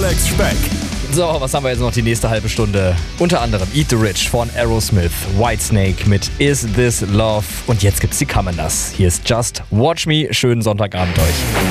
Alex Speck. So, was haben wir jetzt noch die nächste halbe Stunde? Unter anderem Eat the Rich von Aerosmith, Whitesnake mit Is This Love und jetzt gibt's die Commoners. Hier ist Just Watch Me. Schönen Sonntagabend euch.